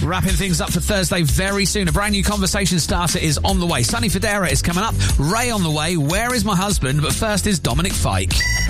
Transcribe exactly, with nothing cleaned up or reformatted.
wrapping things up for Thursday very soon. A brand new conversation starter is on the way. Sunny Federa is coming up. Ray on the way. Where is my husband? But first is Dominic Fike.